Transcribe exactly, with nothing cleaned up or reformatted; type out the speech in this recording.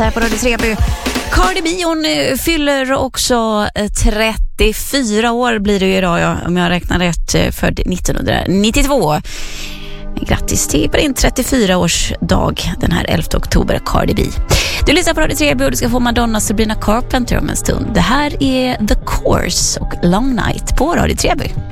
här på Radio Treby. Cardi B, hon fyller också trettiofyra år blir det ju idag, ja, om jag räknar rätt, född nittonhundranittiotvå. Grattis till på din trettiofyra-årsdag den här elfte oktober, Cardi B. Du lyssnar på Radio Treby och du ska få Madonna Sabrina Carpenter om en stund. Det här är The Course och Long Night på Radio Treby.